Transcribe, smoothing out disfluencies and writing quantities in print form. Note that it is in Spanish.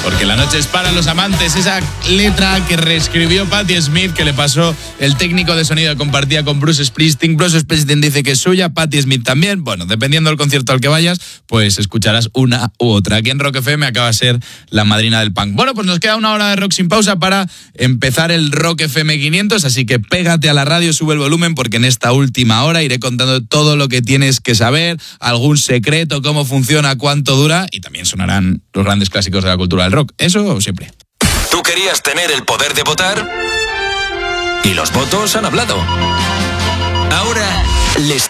Porque la noche es para los amantes. Esa letra que reescribió Patti Smith, que le pasó el técnico de sonido que compartía con Bruce Springsteen. Bruce Springsteen dice que es suya, Patti Smith también. Bueno, dependiendo del concierto al que vayas, pues escucharás una u otra. Aquí en Rock FM acaba de ser la madrina del punk. Bueno, pues nos queda una hora de rock sin pausa para empezar el Rock FM 500, así que pégate a la radio, sube el volumen, porque en esta última hora iré contando todo lo que tienes que saber, algún secreto, cómo funciona, cuánto dura, y también sonarán los grandes clásicos de la cultura del rock. Eso siempre. ¿Tú querías tener el poder de votar? Y los votos han hablado. Ahora les